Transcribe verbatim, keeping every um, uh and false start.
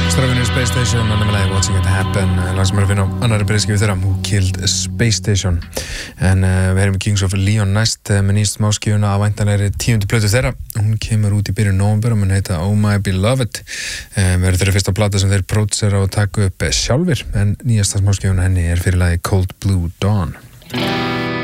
Strákunni Space Station, annar með lagi Watching It Happen, lag sem er að finna á annarri breiðskífu þeirra, Who Killed Space Station. En uh, við erum með Kings of Leon næst uh, með nýst smáskífuna á væntanlegri tíundu plötu þeirra. Hún kemur út í byrjun nóvember og mun heita Oh My Beloved. Uh, við erum þeirra fyrsta plata sem þeir pródusera og taka upp sjálfir, en nýjasta smáskífuna henni er fyrir lagi Cold Blue Dawn.